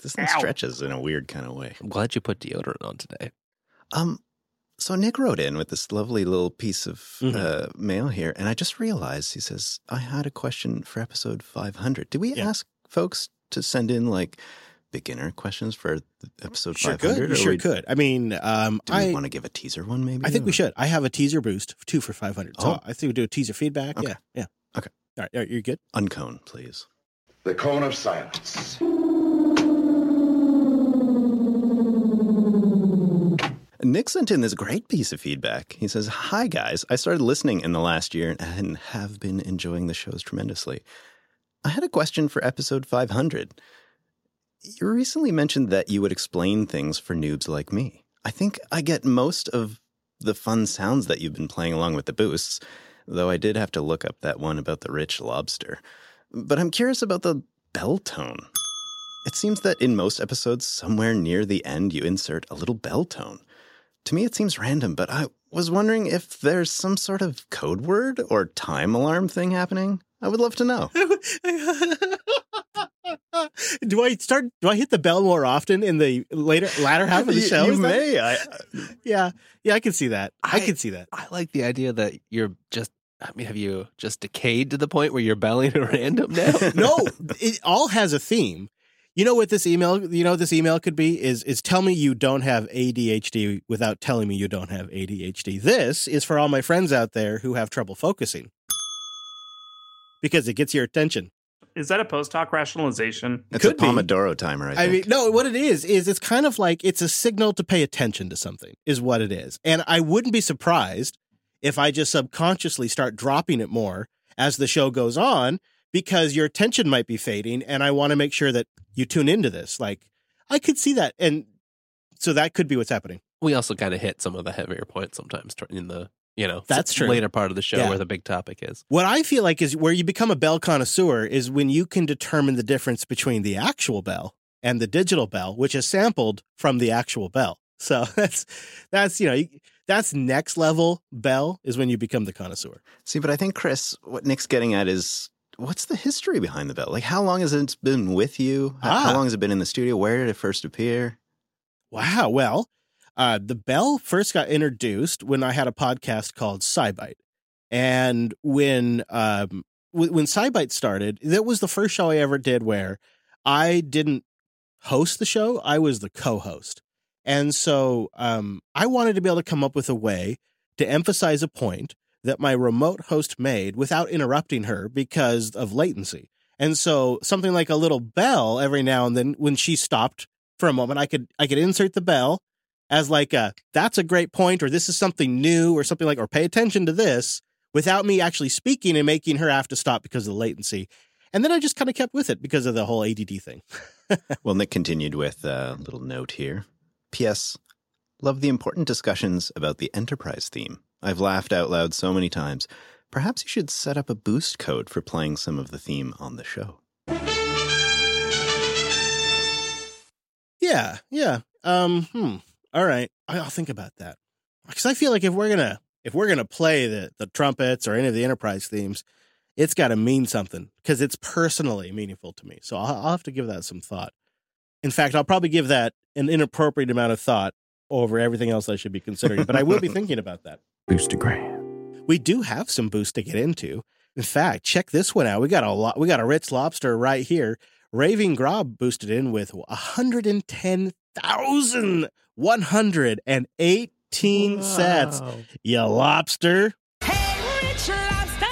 This thing stretches in a weird kind of way. I'm glad you put deodorant on today. So Nick wrote in with this lovely little piece of mail here, and I just realized, he says, I had a question for episode 500. Did we ask folks to send in, like, beginner questions for episode 500? You sure could. I mean, do we want to give a teaser one, maybe? I think we should. I have a teaser boost, 2 for 500. So I think we do a teaser feedback. Okay. Yeah. Okay. All right, you're good? Uncone, please. The cone of silence. Nick sent in this great piece of feedback. He says, hi, guys. I started listening in the last year and have been enjoying the shows tremendously. I had a question for episode 500. You recently mentioned that you would explain things for noobs like me. I think I get most of the fun sounds that you've been playing along with the boosts, though I did have to look up that one about the rich lobster. But I'm curious about the bell tone. It seems that in most episodes, somewhere near the end, you insert a little bell tone. To me, it seems random, but I was wondering if there's some sort of code word or time alarm thing happening. I would love to know. Do I hit the bell more often in the latter half of the show? You may. Yeah, I can see that. I can see that. I like the idea that you're just, have you just decayed to the point where you're belling at random now? No, it all has a theme. You know what this email could be is tell me you don't have ADHD without telling me you don't have ADHD. This is for all my friends out there who have trouble focusing. Because it gets your attention. Is that a post-hoc rationalization? It's a Pomodoro timer, I think. I mean, no, what it is it's kind of like it's a signal to pay attention to something is what it is. And I wouldn't be surprised if I just subconsciously start dropping it more as the show goes on, because your attention might be fading, and I want to make sure that you tune into this. Like, I could see that, and so that could be what's happening. We also kind of hit some of the heavier points sometimes in the, that's true, later part of the show where the big topic is. What I feel like is where you become a bell connoisseur is when you can determine the difference between the actual bell and the digital bell, which is sampled from the actual bell. So that's next level bell is when you become the connoisseur. See, but I think, Chris, what Nick's getting at is, what's the history behind the bell? Like, how long has it been with you? How long has it been in the studio? Where did it first appear? Wow. Well, the bell first got introduced when I had a podcast called SciByte. And when SciByte started, that was the first show I ever did where I didn't host the show. I was the co-host. And so I wanted to be able to come up with a way to emphasize a point that my remote host made without interrupting her because of latency. And so something like a little bell every now and then when she stopped for a moment, I could insert the bell as like that's a great point, or this is something new, or something like, or pay attention to this, without me actually speaking and making her have to stop because of the latency. And then I just kind of kept with it because of the whole ADD thing. Well, Nick continued with a little note here. P.S. Love the important discussions about the Enterprise theme. I've laughed out loud so many times. Perhaps you should set up a boost code for playing some of the theme on the show. Yeah. All right. I'll think about that. Because I feel like if we're gonna play the trumpets or any of the Enterprise themes, it's got to mean something because it's personally meaningful to me. So I'll have to give that some thought. In fact, I'll probably give that an inappropriate amount of thought over everything else I should be considering, but I will be thinking about that. Boostagram. We do have some boost to get into. In fact, check this one out. We got a Ritz Lobster right here. Raving Grob boosted in with 110,118 sets. You lobster. Hey, Rich Lobster.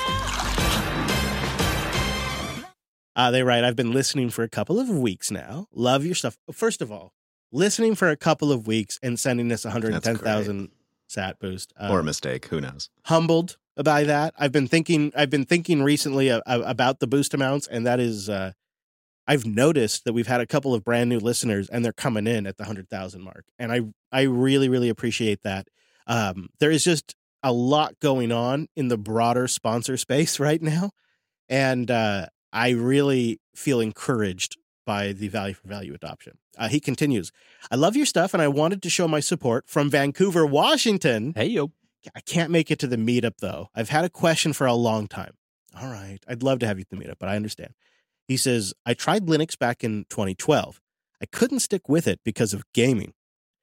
They write, I've been listening for a couple of weeks now. Love your stuff. First of all, listening for a couple of weeks and sending us 110,000 sat boost. Or a mistake. Who knows? Humbled by that. I've been thinking recently about the boost amounts, and that is, I've noticed that we've had a couple of brand new listeners, and they're coming in at the 100,000 mark, and I really, really appreciate that. There is just a lot going on in the broader sponsor space right now, and I really feel encouraged by the value for value adoption. He continues, I love your stuff, and I wanted to show my support from Vancouver, Washington. Hey, yo. I can't make it to the meetup, though. I've had a question for a long time. All right. I'd love to have you at the meetup, but I understand. He says, I tried Linux back in 2012. I couldn't stick with it because of gaming.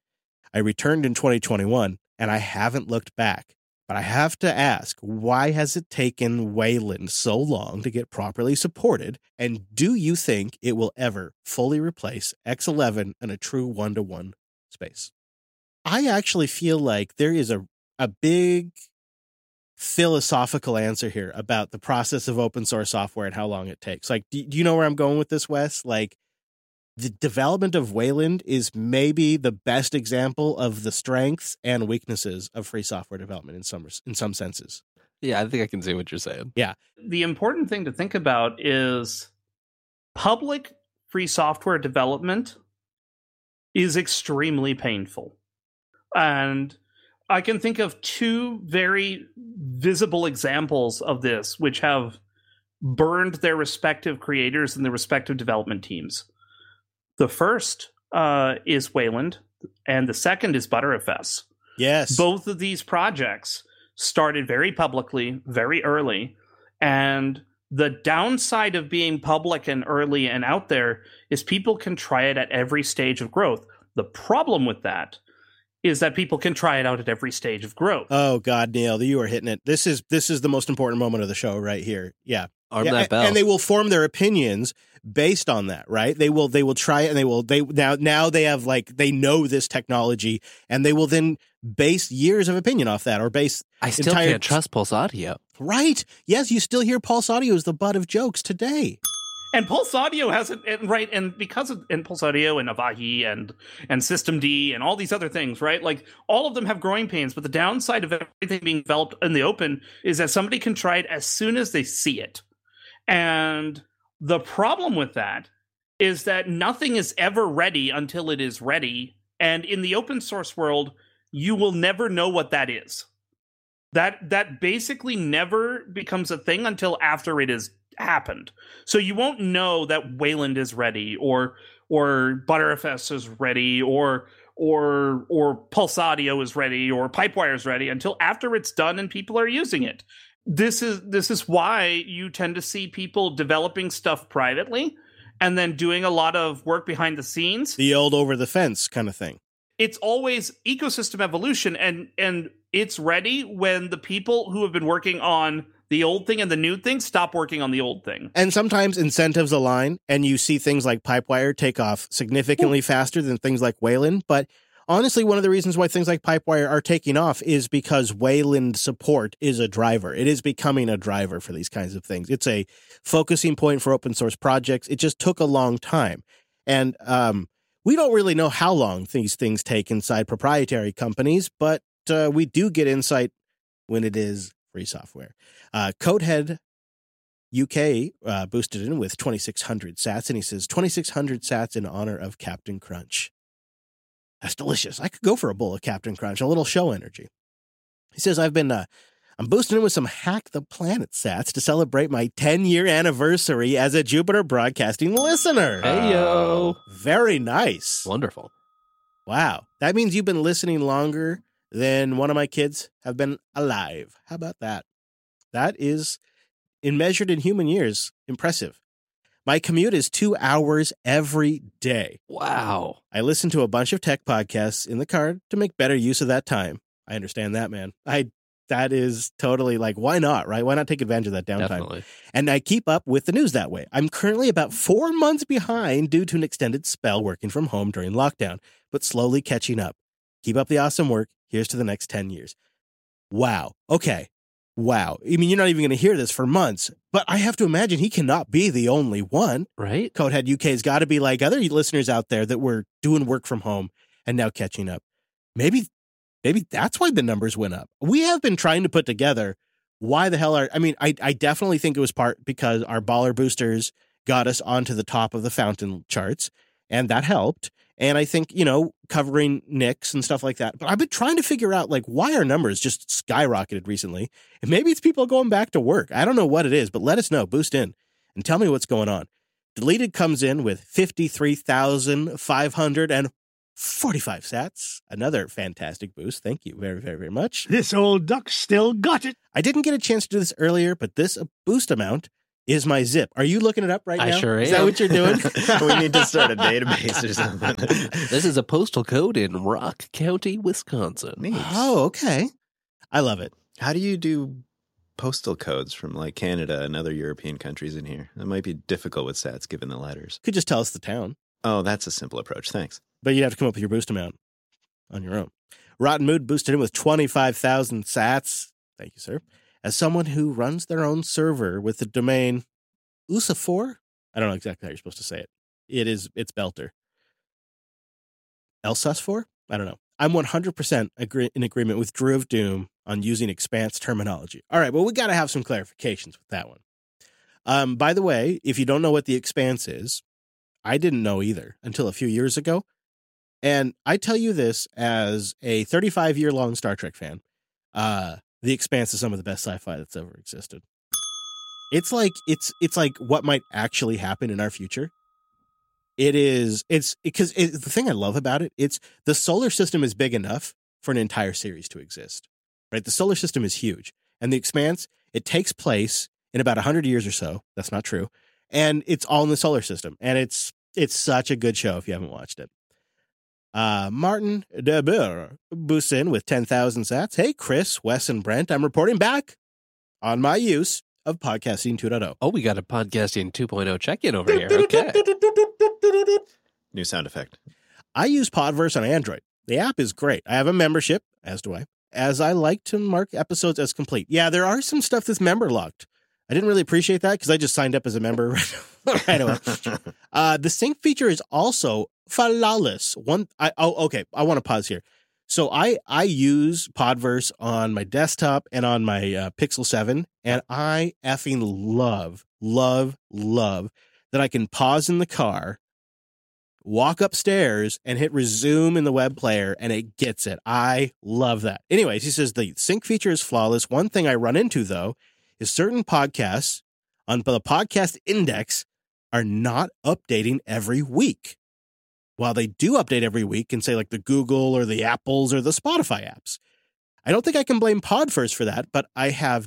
I returned in 2021, and I haven't looked back. But I have to ask, why has it taken Wayland so long to get properly supported? And do you think it will ever fully replace X11 in a true one-to-one space? I actually feel like there is a big philosophical answer here about the process of open source software and how long it takes. Like, do you know where I'm going with this, Wes? Like, the development of Wayland is maybe the best example of the strengths and weaknesses of free software development in some senses. Yeah, I think I can see what you're saying. Yeah. The important thing to think about is public free software development is extremely painful. And I can think of two very visible examples of this, which have burned their respective creators and their respective development teams. The first is Wayland, and the second is Btrfs. Yes. Both of these projects started very publicly, very early, and the downside of being public and early and out there is people can try it at every stage of growth. The problem with that is that people can try it out at every stage of growth. Oh God, Neil, you are hitting it. This is the most important moment of the show right here. Yeah. Arm that bell. And they will form their opinions based on that, right? They will try it, and now they have, like, they know this technology, and they will then base years of opinion off that, or base I still can't trust Pulse Audio. Right. Yes, you still hear Pulse Audio as the butt of jokes today. And Pulse Audio has it, right? And because of Pulse Audio and Avahi and Systemd and all these other things, right? Like, all of them have growing pains, but the downside of everything being developed in the open is that somebody can try it as soon as they see it. And the problem with that is that nothing is ever ready until it is ready. And in the open source world, you will never know what that is. That basically never becomes a thing until after it has happened. So you won't know that Wayland is ready, or Btrfs is ready, or Pulse Audio is ready, or Pipewire is ready until after it's done and people are using it. This is why you tend to see people developing stuff privately and then doing a lot of work behind the scenes. The old over the fence kind of thing. It's always ecosystem evolution, and it's ready when the people who have been working on the old thing and the new thing stop working on the old thing. And sometimes incentives align, and you see things like Pipewire take off significantly faster than things like Wayland. But honestly, one of the reasons why things like Pipewire are taking off is because Wayland support is a driver. It is becoming a driver for these kinds of things. It's a focusing point for open source projects. It just took a long time. And we don't really know how long these things take inside proprietary companies, but we do get insight when it is free software. Codehead UK boosted in with 2,600 sats, and he says 2,600 sats in honor of Captain Crunch. That's delicious. I could go for a bowl of Captain Crunch, a little show energy. He says, I'm boosting in with some Hack the Planet sats to celebrate my 10-year anniversary as a Jupiter Broadcasting listener. Hey, yo. Very nice. Wonderful. Wow. That means you've been listening longer than one of my kids have been alive. How about that? That is, measured in human years, impressive. My commute is 2 hours every day. Wow. I listen to a bunch of tech podcasts in the car to make better use of that time. I understand that, man. That is totally, like, why not, right? Why not take advantage of that downtime? Definitely. And I keep up with the news that way. I'm currently about 4 months behind due to an extended spell working from home during lockdown, but slowly catching up. Keep up the awesome work. Here's to the next 10 years. Wow. Okay. Wow. I mean, you're not even going to hear this for months, but I have to imagine he cannot be the only one. Right? Codehead UK's got to be like other listeners out there that were doing work from home and now catching up. Maybe that's why the numbers went up. We have been trying to put together why the hell I definitely think it was part because our baller boosters got us onto the top of the fountain charts, and that helped. And I think, covering Nix and stuff like that. But I've been trying to figure out, like, why our numbers just skyrocketed recently. And maybe it's people going back to work. I don't know what it is, but let us know. Boost in and tell me what's going on. Deleted comes in with 53,545 sats. Another fantastic boost. Thank you very, very, very much. This old duck still got it. I didn't get a chance to do this earlier, but this boost amount is my zip. Are you looking it up right I now? sure Is that am. what you're doing? We need to start a database or something. This is a postal code in Rock County, Wisconsin. Neat. Oh, okay. I love it. How do you do postal codes from like Canada and other European countries in here? That might be difficult with sats given the letters. Could just tell us the town, Oh, that's a simple approach. Thanks. but you'd have to come up with your boost amount on your own. Rotten Mood boosted in with 25,000 sats. Thank you, sir. As someone who runs their own server with the domain USA4, I don't know exactly how you're supposed to say it. It's Belter. Elsus4? I don't know. I'm 100% in agreement with Drew of Doom on using Expanse terminology. All right, well, we got to have some clarifications with that one. By the way, if you don't know what the Expanse is, I didn't know either until a few years ago. And I tell you this as a 35-year-long Star Trek fan. The Expanse is some of the best sci-fi that's ever existed. It's like what might actually happen in our future. It's because the thing I love about it, it's the solar system is big enough for an entire series to exist, right? The solar system is huge, and the Expanse, it takes place in about 100 years or so. That's not true. And it's all in the solar system, and it's such a good show if you haven't watched it. Martin de Boer boosts in with 10,000 sats. Hey, Chris, Wes, and Brent, I'm reporting back on my use of Podcasting 2.0. Oh, we got a Podcasting 2.0 check-in over here. Okay. New sound effect. I use Podverse on Android. The app is great. I have a membership, as do I, as I like to mark episodes as complete. Yeah, there are some stuff that's member locked. I didn't really appreciate that because I just signed up as a member right away. The sync feature is also flawless. Okay. I want to pause here. So I use Podverse on my desktop and on my Pixel 7, and I effing love that I can pause in the car, walk upstairs, and hit resume in the web player, and it gets it. I love that. Anyways, he says the sync feature is flawless. One thing I run into, though, is certain podcasts on the podcast index are not updating every week. While they do update every week and say like the Google or the Apples or the Spotify apps. I don't think I can blame Podverse for that, but I have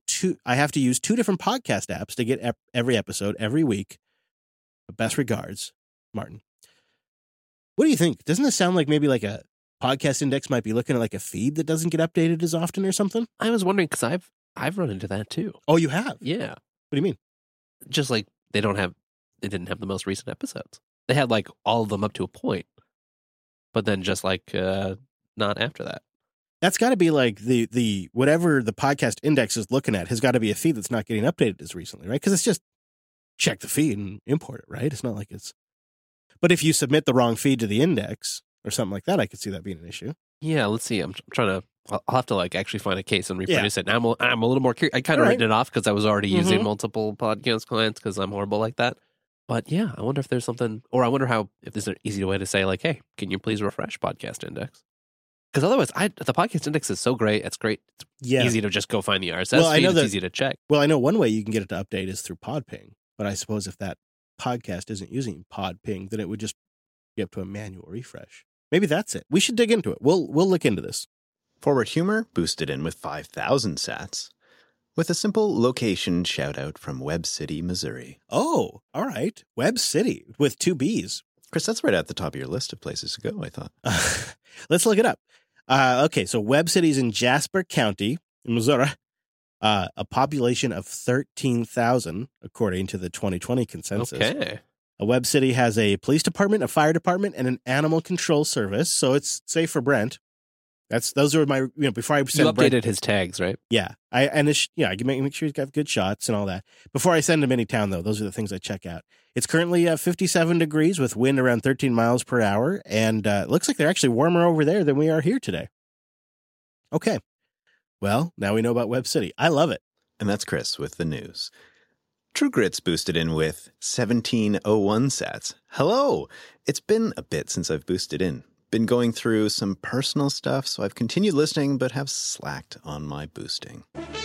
to use two different podcast apps to get every episode every week. Best regards, Martin. What do you think? Doesn't this sound like maybe like a podcast index might be looking at like a feed that doesn't get updated as often or something? I was wondering because I've run into that too. Oh, you have? Yeah. What do you mean? Just like they didn't have the most recent episodes. They had like all of them up to a point, but then just like not after that. That's got to be like the whatever the podcast index is looking at has got to be a feed that's not getting updated as recently, right? Because it's just check the feed and import it, right? It's not like it's. But if you submit the wrong feed to the index or something like that, I could see that being an issue. Yeah, let's see. I'm trying to. I'll have to like actually find a case and reproduce it. And I'm a little more curious. I kind of written it off because I was already using multiple podcast clients because I'm horrible like that. But yeah, I wonder if there's something, or I wonder if there's an easy way to say like, hey, can you please refresh podcast index? Because otherwise, the podcast index is so great. It's great. It's easy to just go find the RSS feed. It's easy to check. Well, I know one way you can get it to update is through Podping. But I suppose if that podcast isn't using Podping, then it would just get up to a manual refresh. Maybe that's it. We should dig into it. We'll look into this. Forward Humor boosted in with 5,000 sats. With a simple location shout-out from Webb City, Missouri. Oh, all right. Webb City with 2 B's. Chris, that's right at the top of your list of places to go, I thought. Let's look it up. Okay, so Webb City's in Jasper County, in Missouri. A population of 13,000, according to the 2020 consensus. Okay. Webb City has a police department, a fire department, and an animal control service. So it's safe for Brent. Those are my, before I send You updated Brent, his tags, right? Yeah. I can make sure he's got good shots and all that. Before I send him any town, though, those are the things I check out. It's currently 57 degrees with wind around 13 miles per hour. And it looks like they're actually warmer over there than we are here today. Okay. Well, now we know about Webb City. I love it. And that's Chris with the news. True Grits boosted in with 1701 sats. Hello! It's been a bit since I've boosted in. Been going through some personal stuff, so I've continued listening, but have slacked on my boosting.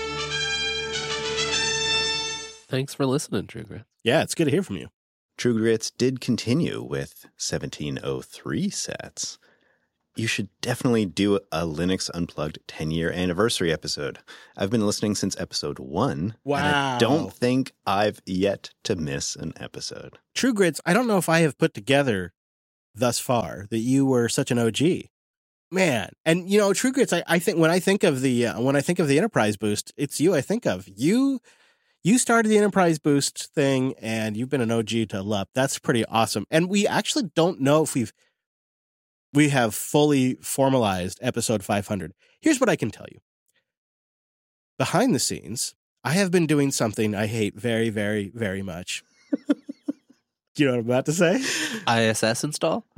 Thanks for listening, True Grit. Yeah, it's good to hear from you. True Grits did continue with 1703 sats. You should definitely do a Linux Unplugged 10-year anniversary episode. I've been listening since episode 1. Wow. And I don't think I've yet to miss an episode. True Grits, I don't know if I have put together thus far that you were such an OG. Man. And True Grits, I think when I think of the Enterprise Boost, it's you I think of. You started the Enterprise Boost thing and you've been an OG to LUP. That's pretty awesome. And we actually don't know if we have fully formalized episode 500. Here's what I can tell you. Behind the scenes, I have been doing something I hate very, very, very much. Do you know what I'm about to say? ISS install?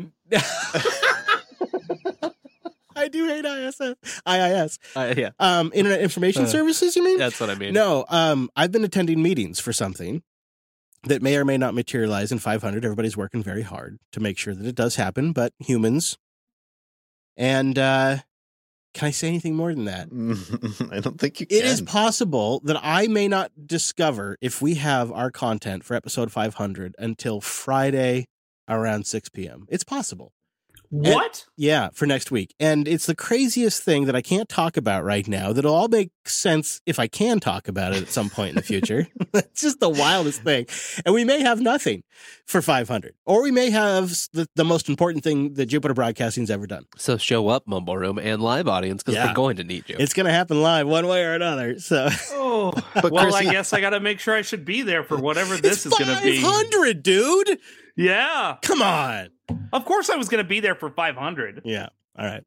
I do hate IIS. Yeah. Internet Information Services, you mean? That's what I mean. No, I've been attending meetings for something that may or may not materialize in 500. Everybody's working very hard to make sure that it does happen, but humans. And can I say anything more than that? I don't think you can. It is possible that I may not discover if we have our content for episode 500 until Friday around 6 p.m. It's possible. What? Yeah, for next week. And it's the craziest thing that I can't talk about right now that'll all make sense if I can talk about it at some point in the future. It's just the wildest thing. And we may have nothing for 500. Or we may have the most important thing that Jupiter Broadcasting's ever done. So show up, Mumble Room, and live audience, because we're going to need you. It's going to happen live one way or another. So, But well, Chris, I guess I got to make sure I should be there for whatever this is going to be. 500, dude! Yeah. Come on. Of course I was going to be there for 500. Yeah. All right.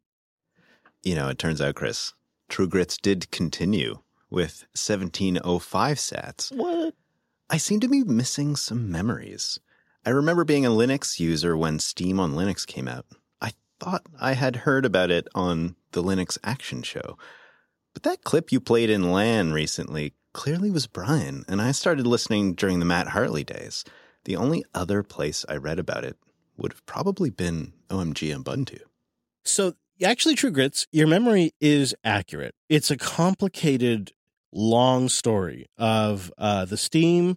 It turns out, Chris, True Grits did continue with 1705 sats. What? I seem to be missing some memories. I remember being a Linux user when Steam on Linux came out. I thought I had heard about it on the Linux Action Show. But that clip you played in LAN recently clearly was Brian, and I started listening during the Matt Hartley days. The only other place I read about it would have probably been OMG Ubuntu. So actually, True Grits, your memory is accurate. It's a complicated, long story of the Steam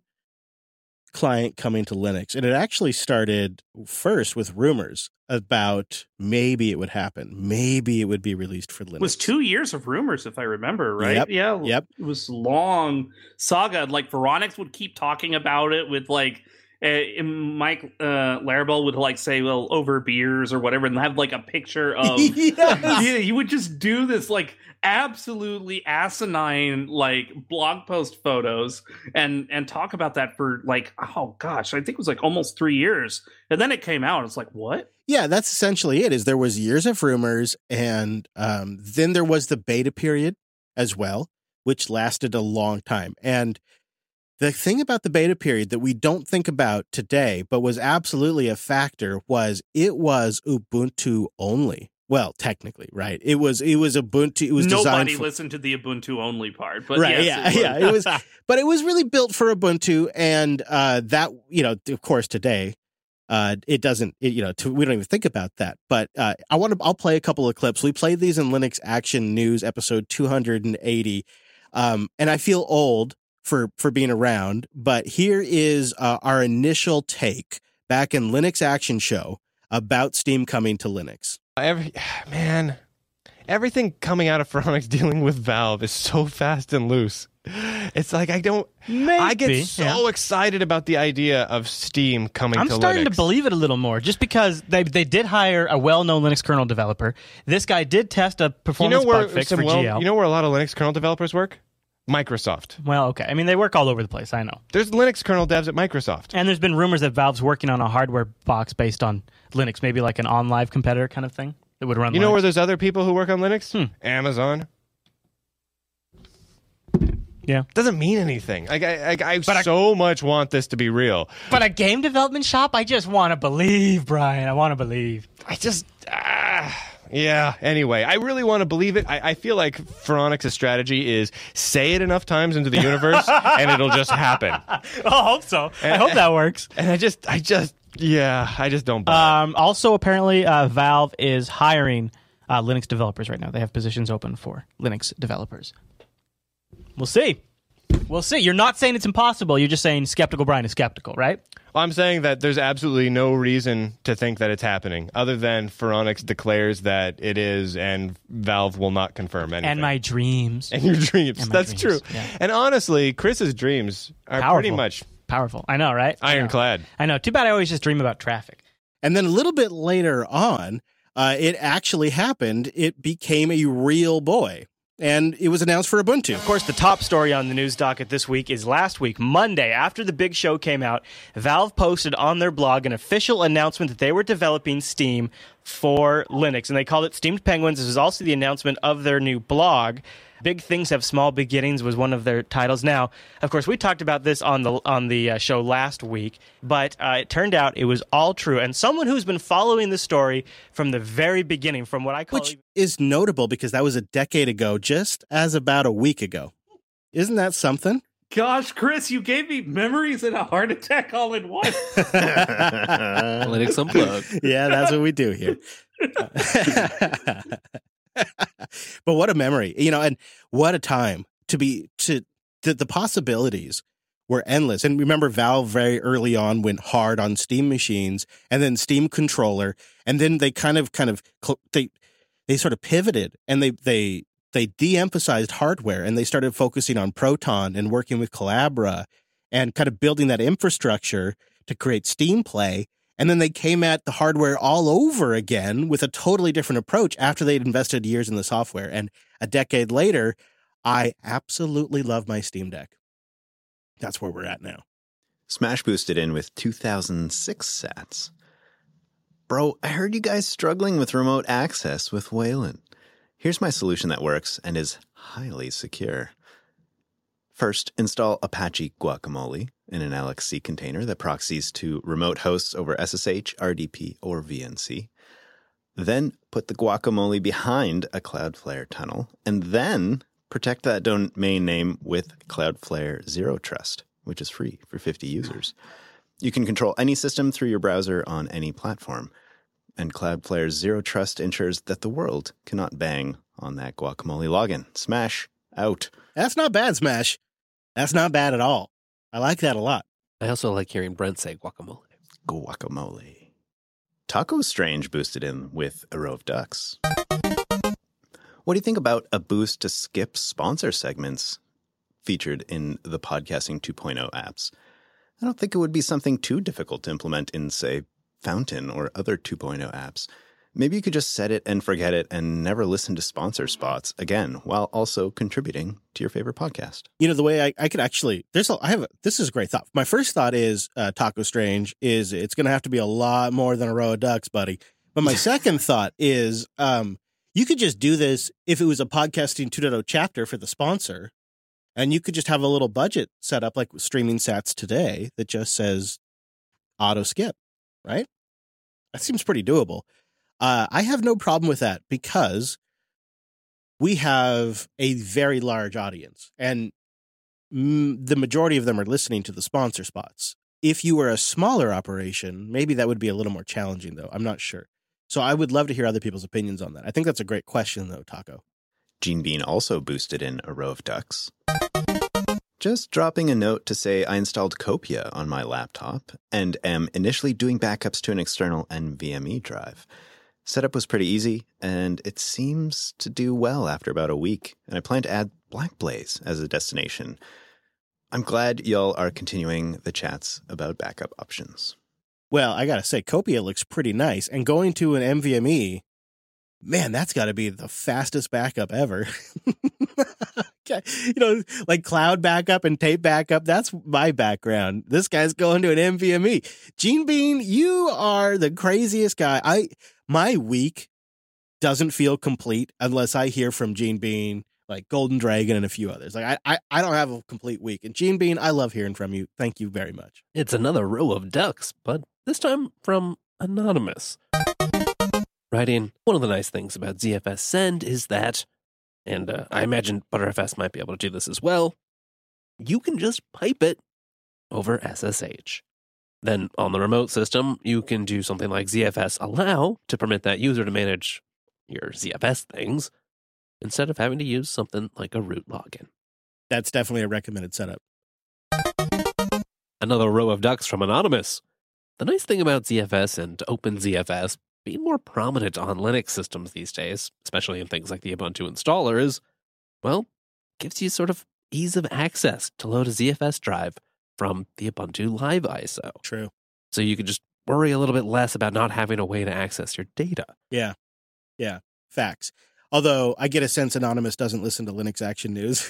client coming to Linux. And it actually started first with rumors about maybe it would happen. Maybe it would be released for Linux. It was 2 years of rumors, if I remember, right? Yep. Yeah. Yep. It was long saga. Like, Veronix would keep talking about it with, like, Mike Larabelle would, like, say, well, over beers or whatever, and have, like, a picture of... Yeah, he would just do this, like, absolutely asinine, like, blog post photos and talk about that for, like, oh, gosh, I think it was, like, almost 3 years. And then it came out. It's like, what? Yeah, that's essentially it. Is there was years of rumors, and then there was the beta period as well, which lasted a long time. And the thing about the beta period that we don't think about today, but was absolutely a factor, was it was Ubuntu only. Well, technically, right? It was Ubuntu. It was nobody listened to the Ubuntu only part, but right? yes, It was, but it was really built for Ubuntu, and that of course, today. It doesn't, we don't even think about that. But I'll play a couple of clips. We played these in Linux Action News episode 280, and I feel old for being around. But here is our initial take back in Linux Action Show about Steam coming to Linux. Everything coming out of Veronix dealing with Valve is so fast and loose. It's like I get so excited about the idea of Steam coming to Linux. I'm starting to believe it a little more, just because they did hire a well-known Linux kernel developer. This guy did test a performance bug fix for GL. You know where a lot of Linux kernel developers work? Microsoft. Well, okay. I mean, they work all over the place, I know. There's Linux kernel devs at Microsoft. And there's been rumors that Valve's working on a hardware box based on Linux, maybe like an OnLive competitor kind of thing that would run Linux. You know where there's other people who work on Linux? Amazon. Yeah. Doesn't mean anything. I so much want this to be real. But a game development shop? I just want to believe, Brian. I want to believe. Yeah, anyway, I really want to believe it. I feel like Veronix's strategy is say it enough times into the universe and it'll just happen. I hope so. I hope that works. And I just don't buy it. Also, apparently, Valve is hiring Linux developers right now. They have positions open for Linux developers. We'll see. We'll see. You're not saying it's impossible. You're just saying Skeptical Brian is skeptical, right? Well, I'm saying that there's absolutely no reason to think that it's happening, other than Phoronix declares that it is, and Valve will not confirm anything. And my dreams. And your dreams. And That's dreams. true. Yeah. And honestly, Chris's dreams are Powerful. pretty much powerful. I know, right? ironclad. I know. Too bad I always just dream about traffic. And then a little bit later on, it actually happened. It became a real boy. And it was announced for Ubuntu. Of course, the top story on the news docket this week is last week, Monday, after the big show came out, Valve posted on their blog an official announcement that they were developing Steam for Linux, and they called it Steamed Penguins. This was also the announcement of their new blog. Big Things Have Small Beginnings was one of their titles. Now, of course, we talked about this on the show last week, but it turned out it was all true. And someone who's been following the story from the very beginning, from what I call... Which is notable because that was a decade ago, just as about a week ago. Isn't that something? Gosh, Chris, you gave me memories and a heart attack all in one. Linux Unplugged. Yeah, that's what we do here. But what a memory, and what a time the possibilities were endless. And remember, Valve very early on went hard on Steam machines, and then Steam controller, and then they they sort of pivoted, and they de-emphasized hardware, and they started focusing on Proton and working with Collabora and kind of building that infrastructure to create Steam Play. And then they came at the hardware all over again with a totally different approach after they'd invested years in the software. And a decade later, I absolutely love my Steam Deck. That's where we're at now. Smash boosted in with 2006 sats. Bro, I heard you guys struggling with remote access with Wayland. Here's my solution that works and is highly secure. First, install Apache Guacamole in an LXC container that proxies to remote hosts over SSH, RDP, or VNC. Then put the Guacamole behind a Cloudflare tunnel, and then protect that domain name with Cloudflare Zero Trust, which is free for 50 users. You can control any system through your browser on any platform, and Cloudflare Zero Trust ensures that the world cannot bang on that Guacamole login. Smash out. That's not bad, Smash. That's not bad at all. I like that a lot. I also like hearing Brent say guacamole. Guacamole. Taco Strange boosted in with a row of ducks. What do you think about a boost to skip sponsor segments featured in the Podcasting 2.0 apps? I don't think it would be something too difficult to implement in, say, Fountain or other 2.0 apps. Maybe you could just set it and forget it and never listen to sponsor spots again, while also contributing to your favorite podcast. The way I could actually, this is a great thought. My first thought is Taco Strange is it's going to have to be a lot more than a row of ducks, buddy. But my second thought is you could just do this if it was a Podcasting 2.0 chapter for the sponsor, and you could just have a little budget set up like Streaming Sats today that just says auto skip, right? That seems pretty doable. I have no problem with that because we have a very large audience, and the majority of them are listening to the sponsor spots. If you were a smaller operation, maybe that would be a little more challenging, though. I'm not sure. So I would love to hear other people's opinions on that. I think that's a great question, though, Taco. Gene Bean also boosted in a row of ducks. Just dropping a note to say I installed Copia on my laptop and am initially doing backups to an external NVMe drive. Setup was pretty easy, and it seems to do well after about a week, and I plan to add Blackblaze as a destination. I'm glad y'all are continuing the chats about backup options. Well, I gotta say, Copia looks pretty nice, and going to an NVMe, man, that's gotta be the fastest backup ever. Like cloud backup and tape backup, that's my background. This guy's going to an NVMe. Gene Bean, you are the craziest guy. My week doesn't feel complete unless I hear from Gene Bean, like Golden Dragon and a few others. Like I don't have a complete week. And Gene Bean, I love hearing from you. Thank you very much. It's another row of ducks, but this time from Anonymous. Writing, one of the nice things about ZFS Send is that, and I imagine ButterFS might be able to do this as well, you can just pipe it over SSH. Then on the remote system, you can do something like ZFS allow to permit that user to manage your ZFS things instead of having to use something like a root login. That's definitely a recommended setup. Another row of ducks from Anonymous. The nice thing about ZFS and OpenZFS being more prominent on Linux systems these days, especially in things like the Ubuntu installer, is, well, gives you sort of ease of access to load a ZFS drive from the Ubuntu Live ISO. True. So you can just worry a little bit less about not having a way to access your data. Yeah. Facts. Although I get a sense Anonymous doesn't listen to Linux Action News.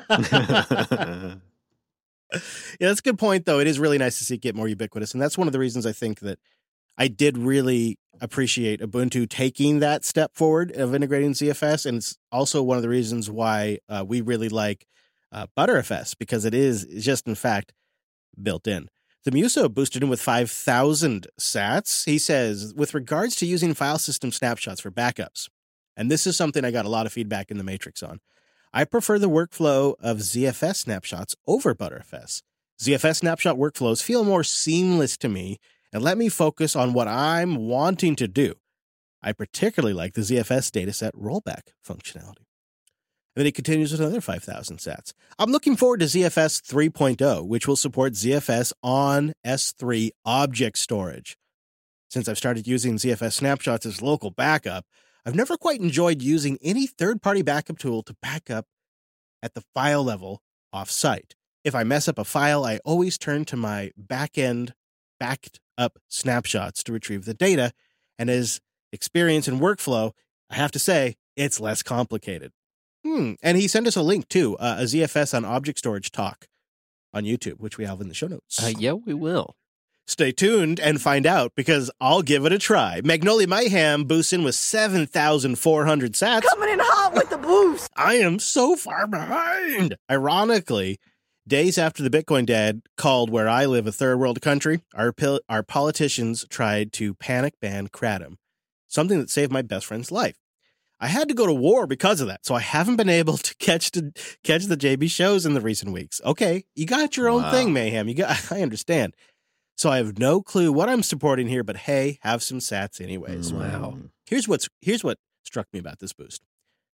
Yeah, that's a good point, though. It is really nice to see it get more ubiquitous. And that's one of the reasons I think that I did really appreciate Ubuntu taking that step forward of integrating ZFS. And it's also one of the reasons why we really like ButterFS, because it is just, in fact, built in. The Muso boosted him with 5,000 sats. He says, with regards to using file system snapshots for backups, and this is something I got a lot of feedback in the Matrix on, I prefer the workflow of ZFS snapshots over ButterFS. ZFS snapshot workflows feel more seamless to me and let me focus on what I'm wanting to do. I particularly like the ZFS dataset rollback functionality. And then he continues with another 5,000 sats. I'm looking forward to ZFS 3.0, which will support ZFS on S3 object storage. Since I've started using ZFS snapshots as local backup, I've never quite enjoyed using any third-party backup tool to back up at the file level off-site. If I mess up a file, I always turn to my back-end backed up snapshots to retrieve the data, and as experience and workflow, I have to say, it's less complicated. And he sent us a link, too, a ZFS on object storage talk on YouTube, which we have in the show notes. Yeah, we will. Stay tuned and find out, because I'll give it a try. Magnolia Mayhem boosts in with 7,400 sats. Coming in hot with the boost. I am so far behind. Ironically, days after the Bitcoin dad called where I live a third world country, our politicians tried to panic ban Kratom, something that saved my best friend's life. I had to go to war because of that, so I haven't been able to catch the JB shows in the recent weeks. Okay, you got your own thing, Mayhem. I understand. So I have no clue what I'm supporting here, but hey, have some sats anyways. Wow. Here's what struck me about this boost.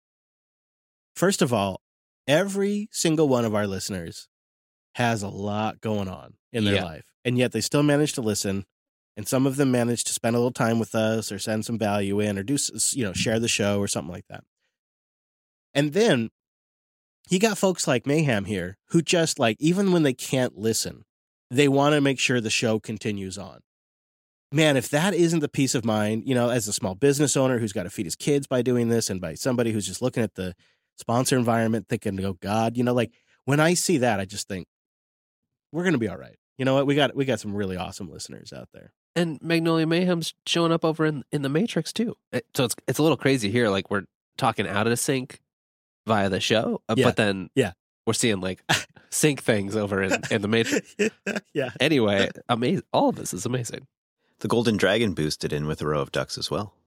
First of all, every single one of our listeners has a lot going on in their life, and yet they still manage to listen. And some of them manage to spend a little time with us, or send some value in, or do, share the show or something like that. And then you got folks like Mayhem here who just, like, even when they can't listen, they want to make sure the show continues on. Man, if that isn't the peace of mind, as a small business owner who's got to feed his kids by doing this, and by somebody who's just looking at the sponsor environment thinking, oh God, when I see that, I just think we're going to be all right. You know what? We got some really awesome listeners out there. And Magnolia Mayhem's showing up over in the Matrix too. So it's a little crazy here. Like, we're talking out of sync via the show, but then we're seeing like sync things over in the Matrix. Yeah. Anyway, amazing. All of this is amazing. The Golden Dragon boosted in with a row of ducks as well.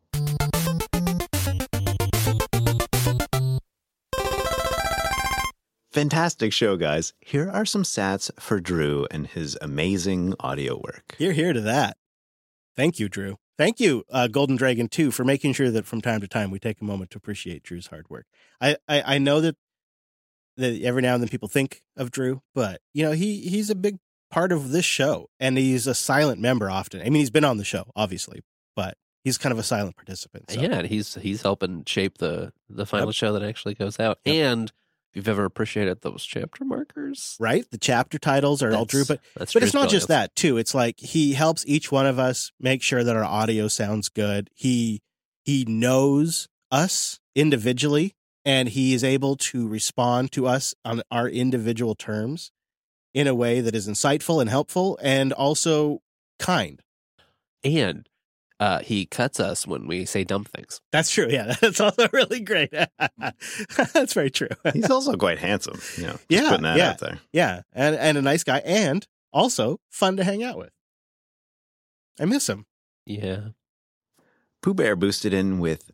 Fantastic show, guys. Here are some sats for Drew and his amazing audio work. You're to that. Thank you, Drew. Thank you, Golden Dragon, too, for making sure that from time to time we take a moment to appreciate Drew's hard work. I know that every now and then people think of Drew, but, he's a big part of this show, and he's a silent member often. I mean, he's been on the show, obviously, but he's kind of a silent participant. So. Yeah, and he's helping shape the final show that actually goes out. Yep. And if you've ever appreciated those chapter markers. Right? The chapter titles are all Drew, but it's not just that, too. It's like he helps each one of us make sure that our audio sounds good. He knows us individually, and he is able to respond to us on our individual terms in a way that is insightful and helpful, and also kind. And he cuts us when we say dumb things. That's true. Yeah, that's also really great. That's very true. He's also quite handsome. Putting that out there. Yeah, and a nice guy, and also fun to hang out with. I miss him. Yeah. Pooh Bear boosted in with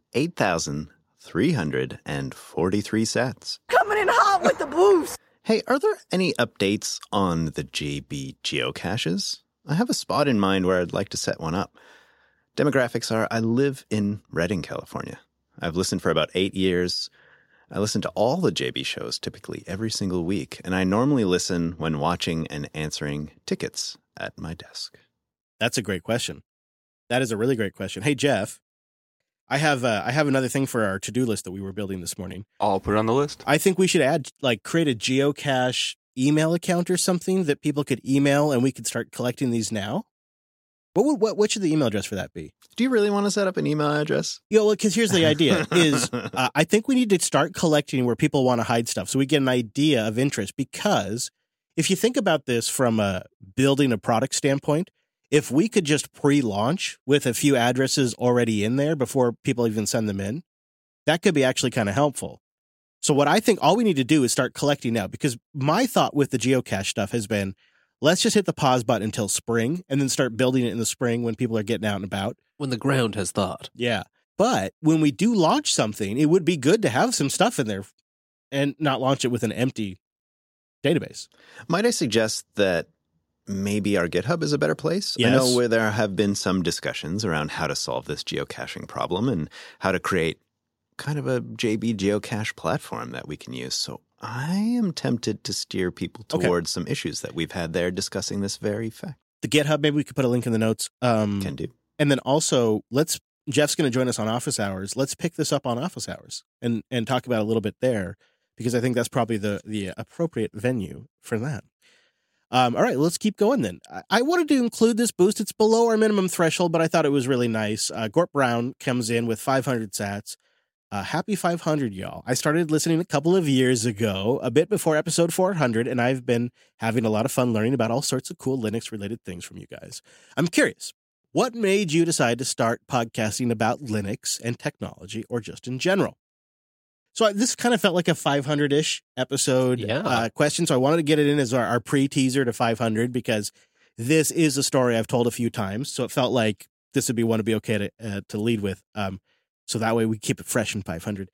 8,343 sats. Coming in hot with the boost. Hey, are there any updates on the JB geocaches? I have a spot in mind where I'd like to set one up. Demographics are, I live in Redding, California. I've listened for about 8 years. I listen to all the JB shows typically every single week, and I normally listen when watching and answering tickets at my desk. That's a great question. That is a really great question. Hey, Jeff, I have another thing for our to-do list that we were building this morning. I'll put it on the list. I think we should create a geocache email account or something that people could email, and we could start collecting these now. What should the email address for that be? Do you really want to set up an email address? Yeah, well, because here's the idea: is I think we need to start collecting where people want to hide stuff, so we get an idea of interest. Because if you think about this from a building a product standpoint, if we could just pre-launch with a few addresses already in there before people even send them in, that could be actually kind of helpful. So what I think all we need to do is start collecting now, because my thought with the geocache stuff has been, let's just hit the pause button until spring and then start building it in the spring when people are getting out and about. When the ground has thawed. Yeah. But when we do launch something, it would be good to have some stuff in there and not launch it with an empty database. Might I suggest that maybe our GitHub is a better place? Yes. I know where there have been some discussions around how to solve this geocaching problem and how to create kind of a JB geocache platform that we can use. So I am tempted to steer people towards some issues that we've had there discussing this very fact. The GitHub, maybe we could put a link in the notes. Can do. And then also, Jeff's going to join us on Office Hours. Let's pick this up on Office Hours and talk about it a little bit there, because I think that's probably the appropriate venue for that. All right, let's keep going then. I wanted to include this boost. It's below our minimum threshold, but I thought it was really nice. Gort Brown comes in with 500 sats. Happy 500, y'all. I started listening a couple of years ago, a bit before episode 400, and I've been having a lot of fun learning about all sorts of cool Linux-related things from you guys. I'm curious, what made you decide to start podcasting about Linux and technology, or just in general? So this kind of felt like a 500-ish episode question, so I wanted to get it in as our pre-teaser to 500, because this is a story I've told a few times, so it felt like this would be one to be okay to lead with. So that way we keep it fresh in 500.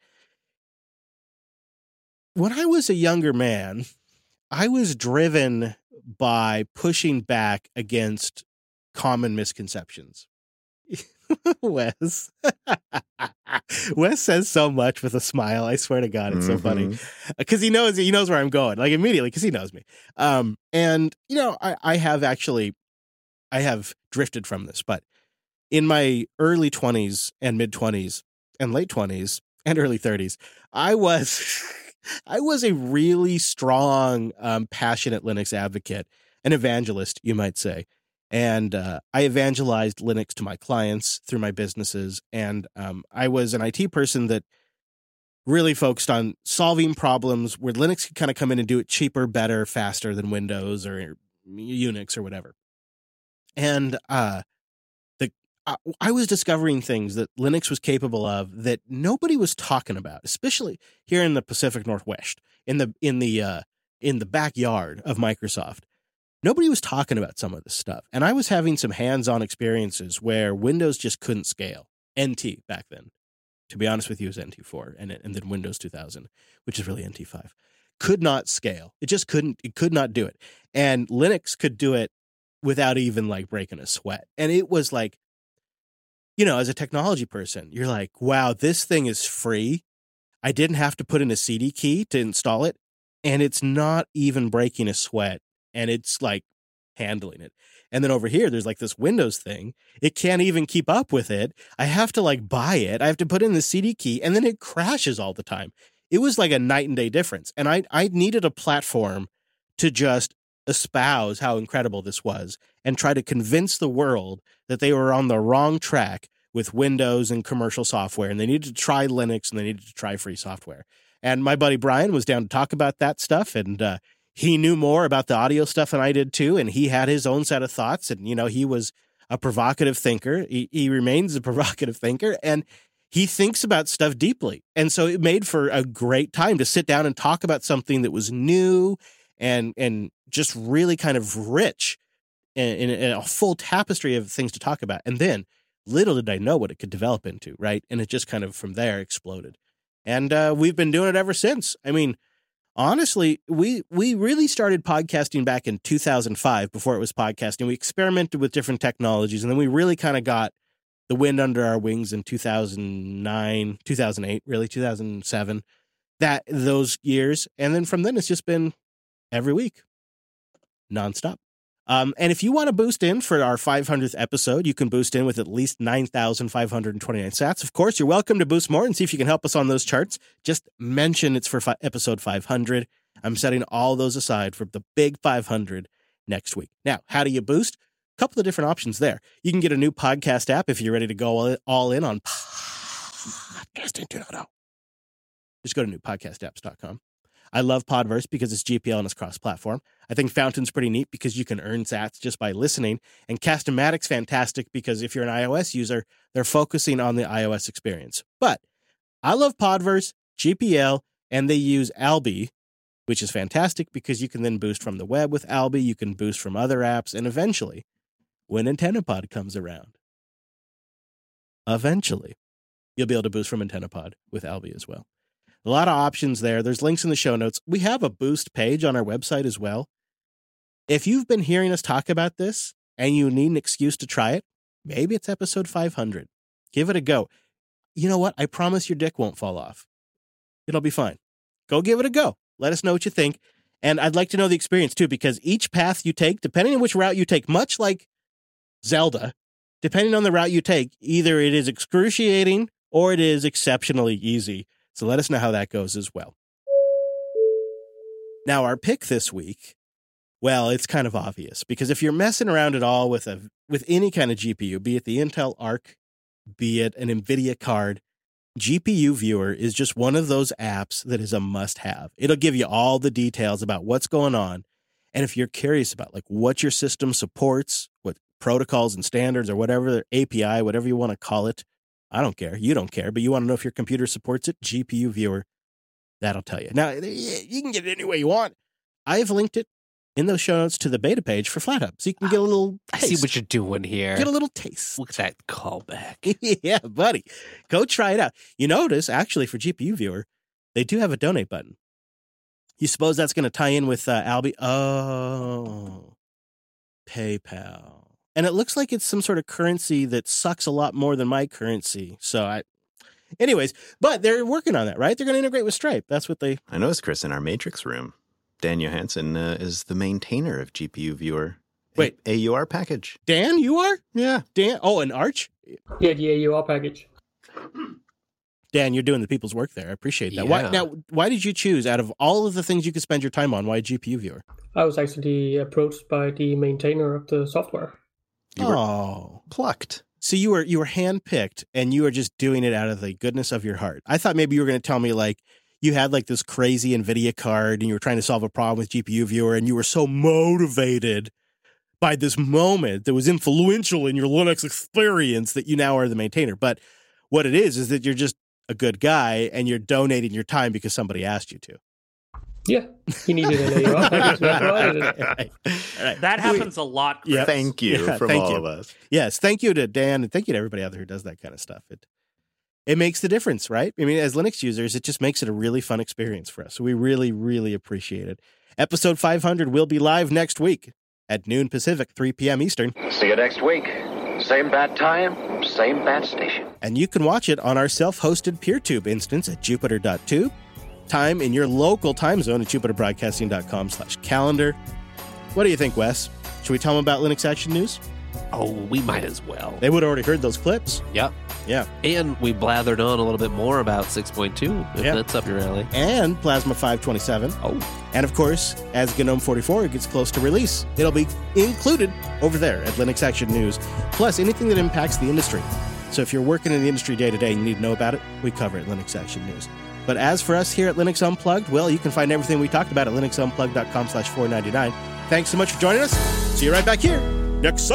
When I was a younger man, I was driven by pushing back against common misconceptions. Wes. Wes says so much with a smile. I swear to God, it's so funny. Because he knows where I'm going, like immediately, because he knows me. And, I have drifted from this, but in my early 20s and mid 20s and late 20s and early 30s, I was a really strong, passionate Linux advocate, an evangelist, you might say. And I evangelized Linux to my clients through my businesses. And I was an IT person that really focused on solving problems where Linux could kind of come in and do it cheaper, better, faster than Windows or Unix or whatever. And I was discovering things that Linux was capable of that nobody was talking about, especially here in the Pacific Northwest, in the backyard of Microsoft. Nobody was talking about some of this stuff. And I was having some hands-on experiences where Windows just couldn't scale. NT back then, to be honest with you, it was NT4 and then Windows 2000, which is really NT5, could not scale. It just couldn't. It could not do it. And Linux could do it without even like breaking a sweat. And it was like, as a technology person, you're like, wow, this thing is free. I didn't have to put in a CD key to install it. And it's not even breaking a sweat. And it's like handling it. And then over here, there's like this Windows thing. It can't even keep up with it. I have to like buy it. I have to put in the CD key, and then it crashes all the time. It was like a night and day difference. And I needed a platform to just espouse how incredible this was and try to convince the world that they were on the wrong track with Windows and commercial software, and they needed to try Linux and they needed to try free software. And my buddy Brian was down to talk about that stuff, and he knew more about the audio stuff than I did too, and he had his own set of thoughts, and he was a provocative thinker. He remains a provocative thinker, and he thinks about stuff deeply. And so it made for a great time to sit down and talk about something that was new and just really kind of rich in a full tapestry of things to talk about. And then little did I know what it could develop into, right? And it just kind of from there exploded. And we've been doing it ever since. I mean, honestly, we really started podcasting back in 2005 before it was podcasting. We experimented with different technologies, and then we really kind of got the wind under our wings in 2009, 2008, really 2007. those years. And then from then, it's just been every week, nonstop. And if you want to boost in for our 500th episode, you can boost in with at least 9,529 sats. Of course, you're welcome to boost more and see if you can help us on those charts. Just mention it's for episode 500. I'm setting all those aside for the big 500 next week. Now, how do you boost? A couple of different options there. You can get a new podcast app if you're ready to go all in on podcasting 2.0. Just go to newpodcastapps.com. I love Podverse because it's GPL and it's cross-platform. I think Fountain's pretty neat because you can earn sats just by listening. And Cast-O-Matic's fantastic because if you're an iOS user, they're focusing on the iOS experience. But I love Podverse, GPL, and they use Alby, which is fantastic because you can then boost from the web with Alby. You can boost from other apps. And eventually, when AntennaPod comes around, eventually, you'll be able to boost from AntennaPod with Alby as well. A lot of options there. There's links in the show notes. We have a boost page on our website as well. If you've been hearing us talk about this and you need an excuse to try it, maybe it's episode 500. Give it a go. You know what? I promise your dick won't fall off. It'll be fine. Go give it a go. Let us know what you think. And I'd like to know the experience too, because each path you take, depending on which route you take, much like Zelda, depending on the route you take, either it is excruciating or it is exceptionally easy. So let us know how that goes as well. Now, our pick this week, well, it's kind of obvious because if you're messing around at all with any kind of GPU, be it the Intel Arc, be it an NVIDIA card, GPU Viewer is just one of those apps that is a must-have. It'll give you all the details about what's going on. And if you're curious about like what your system supports, what protocols and standards or whatever, API, whatever you want to call it, I don't care. You don't care, but you want to know if your computer supports it, GPU Viewer, that'll tell you. Now, you can get it any way you want. I've linked it in those show notes to the beta page for FlatHub, so you can get a little taste. I see what you're doing here. Get a little taste. Look at that callback. Yeah, buddy. Go try it out. You notice, actually, for GPU Viewer, they do have a donate button. You suppose that's going to tie in with Alby? Oh, PayPal. And it looks like it's some sort of currency that sucks a lot more than my currency. So anyways, but they're working on that, right? They're going to integrate with Stripe. That's what they... I noticed, Chris, in our Matrix room, Dan Johansson is the maintainer of GPU Viewer. Wait. AUR package. Dan, you are? Yeah. Dan? Oh, an Arch? Yeah, the AUR package. Dan, you're doing the people's work there. I appreciate that. Yeah. Why did you choose, out of all of the things you could spend your time on, why GPU Viewer? I was actually approached by the maintainer of the software. You were plucked. So you were handpicked, and you were just doing it out of the goodness of your heart. I thought maybe you were going to tell me like you had like this crazy NVIDIA card, and you were trying to solve a problem with GPU Viewer, and you were so motivated by this moment that was influential in your Linux experience that you now are the maintainer. But what it is that you're just a good guy, and you're donating your time because somebody asked you to. Yeah, he needed an AUR package. Right. That happens a lot. Chris. Yeah. Thank you from all of us. Yes, thank you to Dan, and thank you to everybody out there who does that kind of stuff. It makes the difference, right? I mean, as Linux users, it just makes it a really fun experience for us. So we really, really appreciate it. Episode 500 will be live next week at noon Pacific, 3 p.m. Eastern. See you next week. Same bad time, same bad station. And you can watch it on our self-hosted PeerTube instance at jupiter.tube. Time in your local time zone at jupiterbroadcasting.com/calendar. What do you think, Wes? Should we tell them about Linux Action News? Oh, we might as well. They would have already heard those clips. Yep. Yeah. And we blathered on a little bit more about 6.2, if that's up your alley. And Plasma 527. Oh. And of course, as GNOME 44 gets close to release, it'll be included over there at Linux Action News. Plus, anything that impacts the industry. So if you're working in the industry day to day and you need to know about it, we cover it at Linux Action News. But as for us here at Linux Unplugged, well, you can find everything we talked about at linuxunplugged.com/499. Thanks so much for joining us. See you right back here next Sunday.